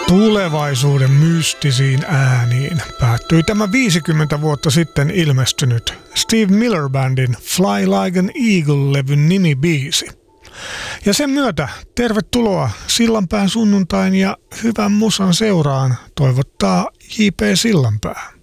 Tulevaisuuden mystisiin ääniin päättyi tämä 50 vuotta sitten ilmestynyt Steve Miller Bandin Fly Like an Eagle-levyn nimibiisi. Ja sen myötä tervetuloa Sillanpään sunnuntain ja hyvän musan seuraan toivottaa J.P. Sillanpää.